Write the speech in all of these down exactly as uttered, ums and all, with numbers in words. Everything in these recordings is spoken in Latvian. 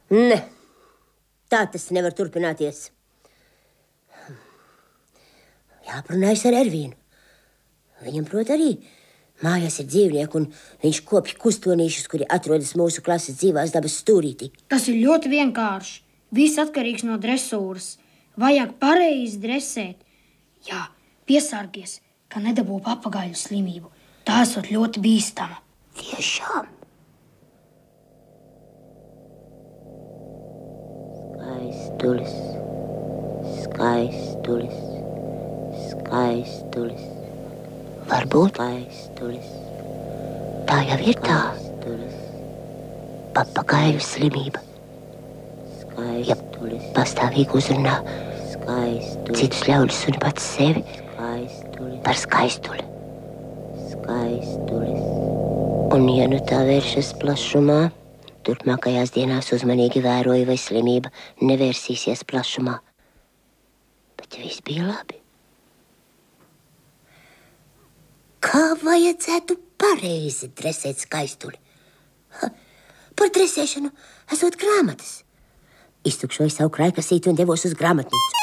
Ne, tā tas nevar turpināties. Jāprunājas ar Ervīnu. Viņam, prot, arī mājās ir dzīvnieki, un viņš kopj kustonīšus, kuri atrodas mūsu klases dzīvās dabas stūrītī. Tas ir ļoti vienkārši. Viss atkarīgs no dresūras. Vajag pareizi dresēt. Jā, piesargies, ka nedabū papagaļu slimību. Tā esot ļoti bīstama. Tiešām. Skaistulis, skaistulis, skaistulis. Varbūt skaistulis. Tā jau ir tā. Papagaļu slimība. Ja pastāvīgi uzrunā citus ļaudis un pats sevi par skaistuli. Skaistulis. Un ja nu tā vēršas plašumā, turpmākajās dienās uzmanīgi vēroju, vai slimība nevērsīsies plašumā. Bet viss bija labi. Kā vajadzētu pareizi dresēt skaistuli? Ha, par dresēšanu esot grāmatas. Iztukšoju savu kraikasīti un devos uz grāmatnīcu.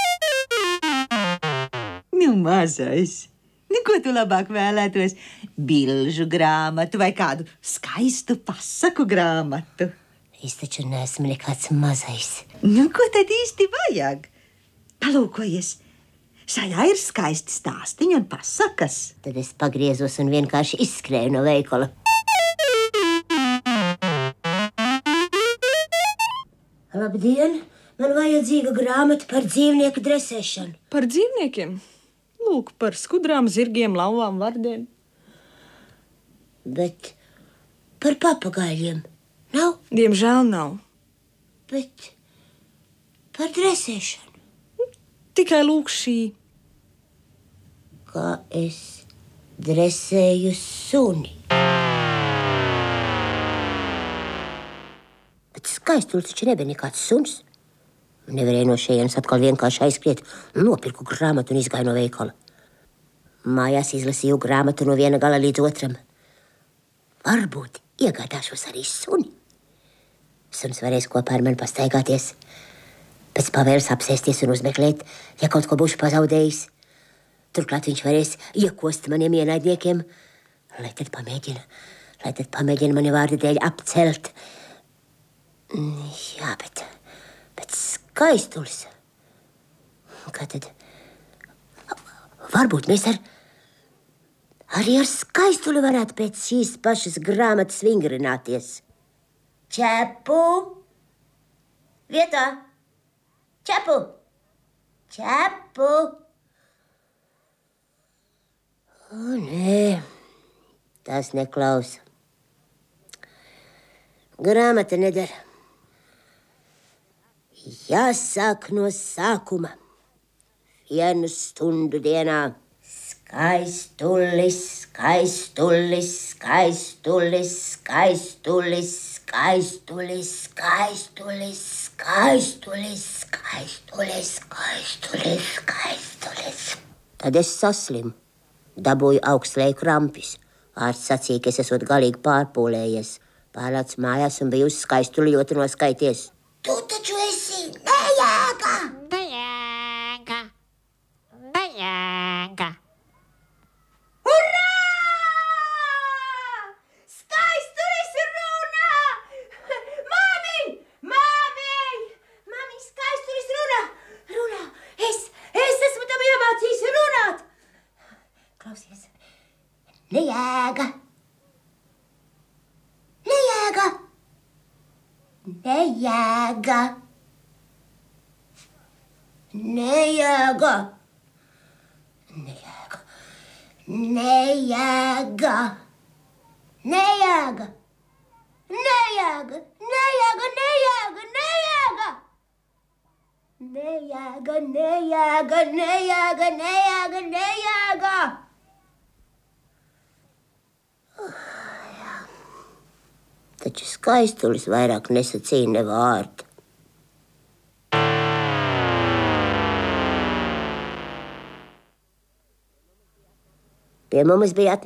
Nu, mazais, nu, ko tu labāk vēlētos? Bilžu grāmatu vai kādu skaistu pasaku grāmatu? Es taču neesmu nekāds mazais. Nu, ko tad īsti vajag? Palūkojies, šajā ir skaisti stāstiņi un pasakas. Tad es pagriezos un vienkārši izskrēju no veikala. Labdien! Man vajadzīga grāmata par dzīvnieku dresēšanu. Par dzīvniekiem? Lūk, par skudrām, zirgiem, lauvām, vardēm. Bet par papagaļiem nav? Diemžēl nav. Bet par dresēšanu? Tikai lūk šī. Kā es dresēju suni. Bet skaistulis taču nebija nekāds suns. Nevarēju no šejienes atkal vienkārši aizskriet, nopirku grāmatu un izgāju no veikala. Mājās izlasīju grāmatu no viena gala līdz otram. Varbūt iegādāšos arī suni. Suns varēs kopā ar mani pastaigāties, pēc pavēles apsēsties un uzmeklēt, ja kaut ko būšu pazaudējis. Turklāt viņš varēs iekost maniem ienaidniekiem, lai tad pamēģina, lai tad pamēģina mani vārda dēļ apcelt. Jā, bet, bet skaistulis. Kā tad? Varbūt mēs ar, arī ar skaistuli varētu pēc šīs pašas grāmatas vingrināties. Čepu! Vietā! Čepu! Čepu! O, nē, tas neklausa. Grāmata nedara. Jāsāk no sākuma. Vienu stundu dienā. Skaistulis, skaistulis, skaistulis, skaistulis, skaistulis, skaistulis, skaistulis, skaistulis, skaistulis, skaistulis. Tad es saslimu. Dabūju augstleju krampis. Ārsts sacīja, ka es esot galīgi pārpūlējies. Pārlāc mājās un biju uz skaistuli ļoti noskaities. Tu taču esi nejēga! Nejēga! Nejēga! Urā! Skaistulis runā! Māmiņ! Māmiņ! Māmiņ, skaistulis runā! Runā! Es, es esmu tam iemācījis runāt! Klausies! Nejēga! Nejēga! Nejēga! Nejēga! Nejēga! Nejēga! Nejēga! Nejēga! Nejēga! Nejēga! Nejēga! Nejēga! Nejēga! Nejēga! Nejēga! Nejēga! Taču skaistulis vairāk nesacīja ne vārdu. Pie mums bija atnākts